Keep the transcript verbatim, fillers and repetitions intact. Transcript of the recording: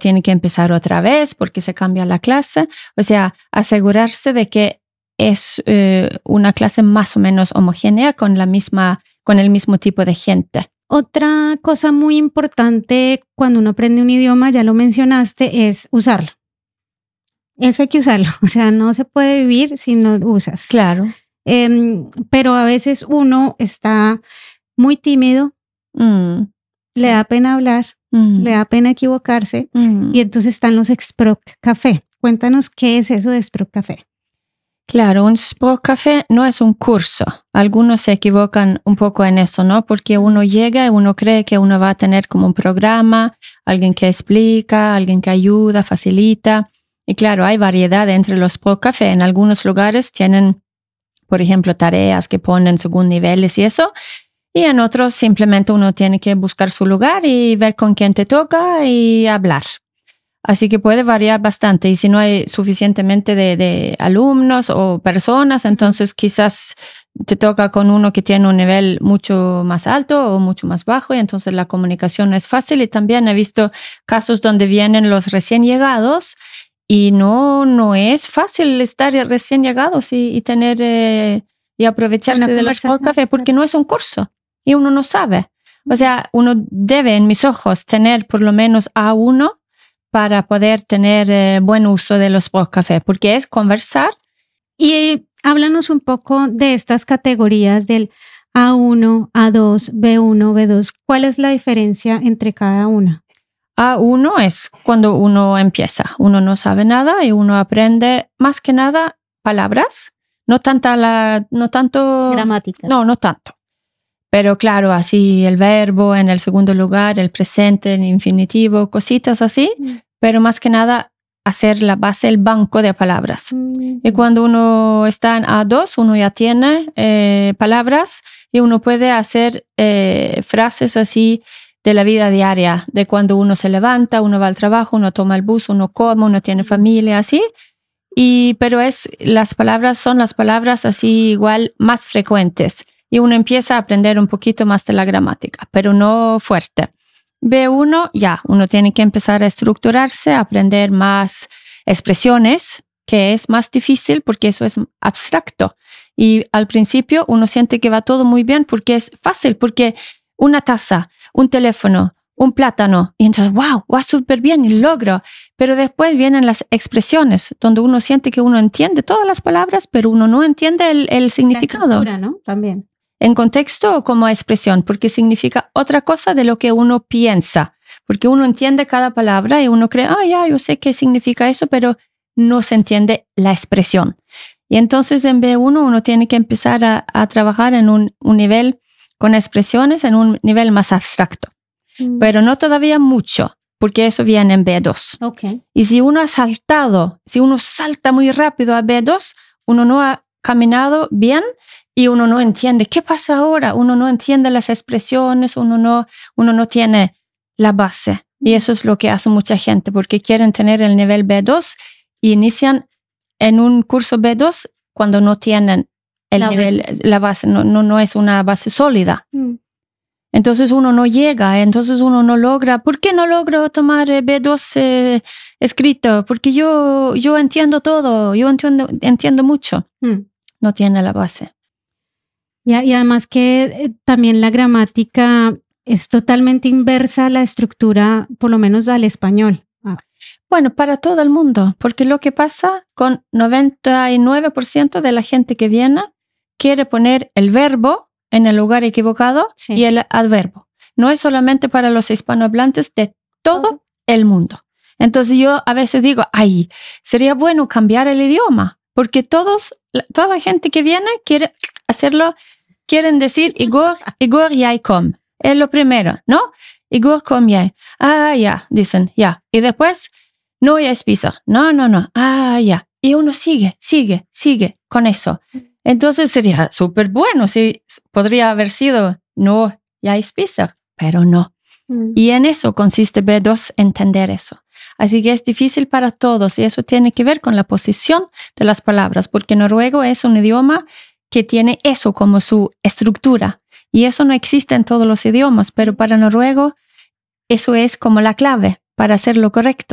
tiene que empezar otra vez porque se cambia la clase. O sea, asegurarse de que es eh, una clase más o menos homogénea con la misma, con el mismo tipo de gente. Otra cosa muy importante cuando uno aprende un idioma, ya lo mencionaste, es usarlo. Eso hay que usarlo. O sea, no se puede vivir si no usas. Claro. Eh, pero a veces uno está muy tímido, mm, sí. le da pena hablar, mm. le da pena equivocarse mm. y entonces están los Sprok Café. Cuéntanos qué es eso de Sprok Café. Claro, un Sprok Café no es un curso. Algunos se equivocan un poco en eso, ¿no? Porque uno llega y uno cree que uno va a tener como un programa, alguien que explica, alguien que ayuda, facilita. Y claro, hay variedad entre los Sprok Café. En algunos lugares tienen, por ejemplo, tareas que ponen según niveles y eso. Y en otros simplemente uno tiene que buscar su lugar y ver con quién te toca y hablar. Así que puede variar bastante. Y si no hay suficientemente de, de alumnos o personas, entonces quizás te toca con uno que tiene un nivel mucho más alto o mucho más bajo y entonces la comunicación no es fácil. Y también he visto casos donde vienen los recién llegados y no, no es fácil estar recién llegados y, y tener eh, y aprovecharse de los Sprok Café porque no es un curso y uno no sabe. O sea, uno debe, en mis ojos, tener por lo menos A uno para poder tener eh, buen uso de los Sprok Café, porque es conversar. Y háblanos un poco de estas categorías del A uno, A dos, B uno, B dos. ¿Cuál es la diferencia entre cada una? A uno es cuando uno empieza. Uno no sabe nada y uno aprende más que nada palabras. No, tanta la, no tanto... Gramática. No, no tanto. Pero claro, así el verbo en el segundo lugar, el presente, el infinitivo, cositas así. Mm. Pero más que nada hacer la base, el banco de palabras. Mm. Y cuando uno está en A dos, uno ya tiene eh, palabras y uno puede hacer eh, frases así de la vida diaria, de cuando uno se levanta, uno va al trabajo, uno toma el bus, uno come, uno tiene familia, así. Y, pero es, las palabras son las palabras así igual más frecuentes. Y uno empieza a aprender un poquito más de la gramática, pero no fuerte. B uno, ya, uno tiene que empezar a estructurarse, a aprender más expresiones, que es más difícil porque eso es abstracto. Y al principio uno siente que va todo muy bien porque es fácil, porque una taza, un teléfono, un plátano, y entonces, wow, va súper bien y logro. Pero después vienen las expresiones, donde uno siente que uno entiende todas las palabras, pero uno no entiende el, el significado. La estructura, ¿no? También. En contexto o como expresión, porque significa otra cosa de lo que uno piensa. Porque uno entiende cada palabra y uno cree, ah, ya, yo sé qué significa eso, pero no se entiende la expresión. Y entonces en B uno uno tiene que empezar a, a trabajar en un, un nivel con expresiones, en un nivel más abstracto. Mm. Pero no todavía mucho, porque eso viene en B dos. Okay. Y si uno ha saltado, si uno salta muy rápido a B dos, uno no ha caminado bien y uno no entiende qué pasa ahora, uno no entiende las expresiones, uno no, uno no tiene la base. Y eso es lo que hace mucha gente, porque quieren tener el nivel B dos y inician en un curso B dos cuando no tienen el la nivel, base. la base, no, no, no es una base sólida. Mm. Entonces uno no llega, entonces uno no logra. ¿Por qué no logro tomar B dos eh, escrito? Porque yo, yo entiendo todo, yo entiendo, entiendo mucho. Mm. No tiene la base. Y, y además que eh, también la gramática es totalmente inversa a la estructura, por lo menos al español. Ah. Bueno, para todo el mundo, porque lo que pasa con noventa y nueve por ciento de la gente que viene quiere poner el verbo en el lugar equivocado, sí, y el adverbo. No es solamente para los hispanohablantes, de todo, todo el mundo. Entonces yo a veces digo, ay, sería bueno cambiar el idioma, porque todos, toda la gente que viene quiere hacerlo, quieren decir Igor, Igor yai kom. Es lo primero, ¿no? Igor kom yai. Ah, ya, dicen, ya. Y después, no ya spiser. No, no, no. Ah, ya. Y uno sigue, sigue, sigue con eso. Entonces sería súper bueno si podría haber sido no ya spiser, pero no. Mm. Y en eso consiste B dos, entender eso. Así que es difícil para todos y eso tiene que ver con la posición de las palabras, porque noruego es un idioma que tiene eso como su estructura y eso no existe en todos los idiomas, pero para noruego eso es como la clave para hacerlo correcto.